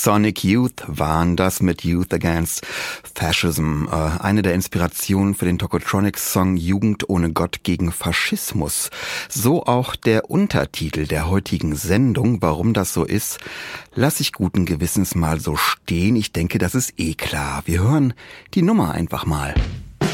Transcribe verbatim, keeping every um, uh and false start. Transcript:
Sonic Youth waren das mit Youth Against Fascism. Äh, eine der Inspirationen für den Tokotronics-Song Jugend ohne Gott gegen Faschismus. So auch der Untertitel der heutigen Sendung. Warum das so ist, lasse ich guten Gewissens mal so stehen. Ich denke, das ist eh klar. Wir hören die Nummer einfach mal.